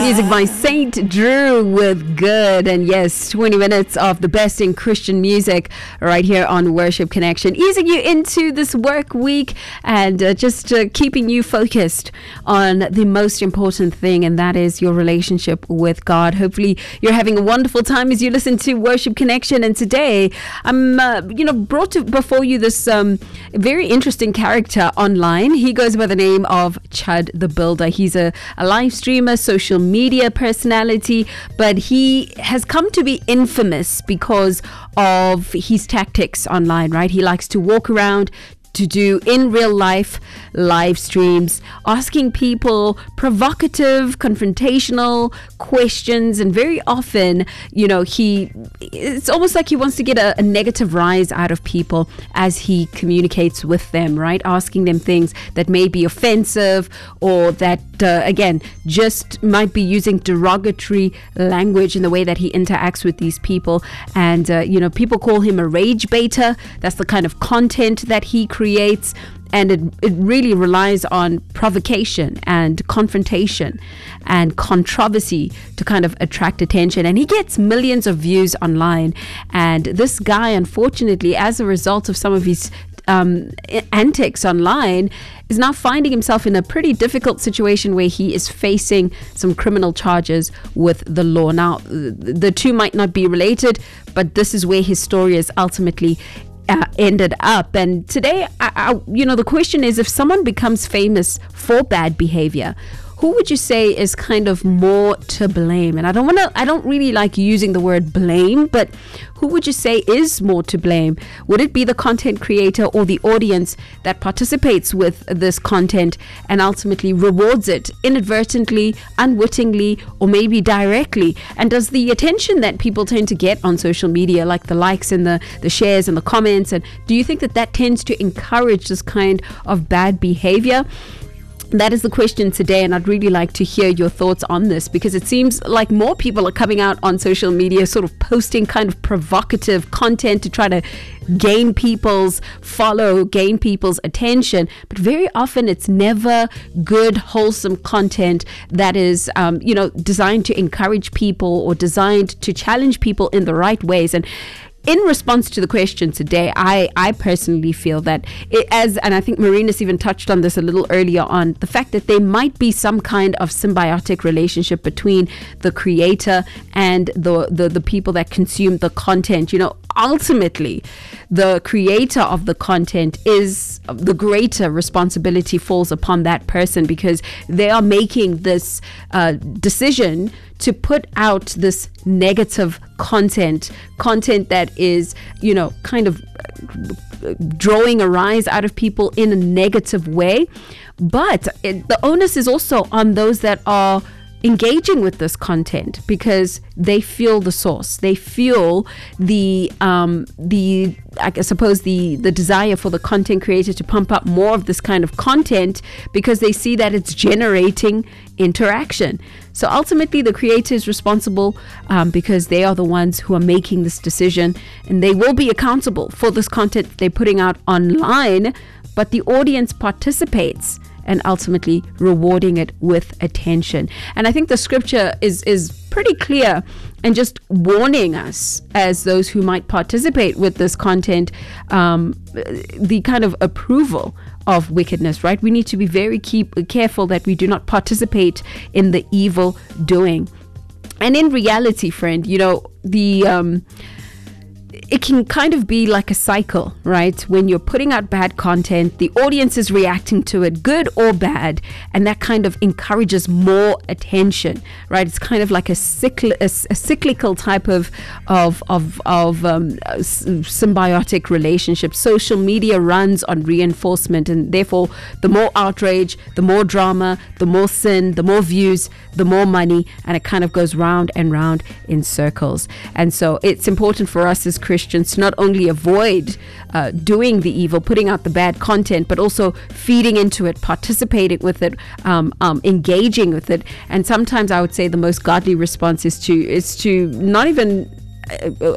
Music by Saint Drew with Good. And yes, 20 minutes of the best in Christian music right here on Worship Connection, easing you into this work week and just keeping you focused on the most important thing, and that is your relationship with God. Hopefully you're having a wonderful time as you listen to Worship Connection. And today I'm brought before you this very interesting character online. He goes by the name of Chud the Builder. He's a live streamer, social media personality, but he has come to be infamous because of his tactics online, right? He likes to walk around to do in real life live streams, asking people provocative, confrontational questions, and very often, it's almost like he wants to get a negative rise out of people as he communicates with them, right? Asking them things that may be offensive or that, again, just might be using derogatory language in the way that he interacts with these people. And, people call him a rage baiter. That's the kind of content that he creates. And it really relies on provocation and confrontation and controversy to kind of attract attention. And he gets millions of views online. And this guy, unfortunately, as a result of some of his antics online, is now finding himself in a pretty difficult situation where he is facing some criminal charges with the law. Now, the two might not be related, but this is where his story is ultimately ended up. And today, the question is, if someone becomes famous for bad behavior, who would you say is kind of more to blame? And I don't really like using the word blame, but who would you say is more to blame? Would it be the content creator or the audience that participates with this content and ultimately rewards it inadvertently, unwittingly, or maybe directly? And does the attention that people tend to get on social media, like the likes and the shares and the comments, and do you think that tends to encourage this kind of bad behavior? That is the question today, and I'd really like to hear your thoughts on this, because it seems like more people are coming out on social media sort of posting kind of provocative content to try to gain people's attention, but very often it's never good, wholesome content that is designed to encourage people or designed to challenge people in the right ways. And in response to the question today, I personally feel that and I think Marinus even touched on this a little earlier on, the fact that there might be some kind of symbiotic relationship between the creator and the people that consume the content. Ultimately, the creator of the content is the greater responsibility falls upon that person, because they are making this decision to put out this negative content that is, kind of drawing a rise out of people in a negative way. But the onus is also on those that are engaging with this content, because they feel the source, they feel the desire for the content creator to pump up more of this kind of content, because they see that it's generating interaction. So ultimately the creator is responsible, because they are the ones who are making this decision, and they will be accountable for this content they're putting out online, but the audience participates and ultimately rewarding it with attention. And I think the scripture is pretty clear and just warning us as those who might participate with this content, the kind of approval of wickedness, right? We need to be very careful that we do not participate in the evil doing. And in reality, friend, it can kind of be like a cycle, right? When you're putting out bad content, the audience is reacting to it, good or bad, and that kind of encourages more attention, right? It's kind of like a cyclical type of symbiotic relationship. Social media runs on reinforcement, and therefore the more outrage, the more drama, the more sin, the more views, the more money, and it kind of goes round and round in circles. And so it's important for us as Christians to not only avoid doing the evil, putting out the bad content, but also feeding into it, participating with it, engaging with it. And sometimes I would say the most godly response is to not even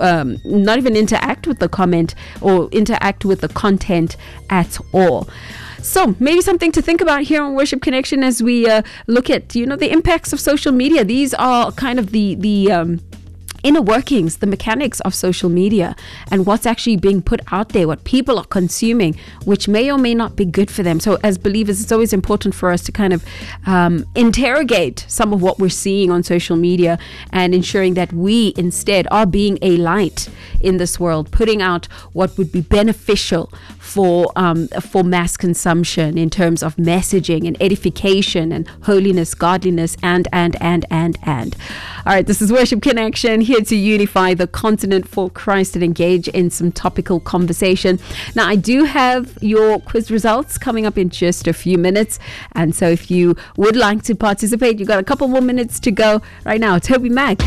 interact with the comment or interact with the content at all. So maybe something to think about here on Worship Connection as we look at, the impacts of social media. These are kind of the inner workings, the mechanics of social media, and what's actually being put out there, what people are consuming, which may or may not be good for them. So as believers, it's always important for us to kind of interrogate some of what we're seeing on social media and ensuring that we instead are being a light in this world, putting out what would be beneficial for mass consumption in terms of messaging and edification and holiness, godliness, and. All right, this is Worship Connection, here to unify the continent for Christ and engage in some topical conversation. Now, I do have your quiz results coming up in just a few minutes. And so if you would like to participate, you've got a couple more minutes to go right now. Toby Mac.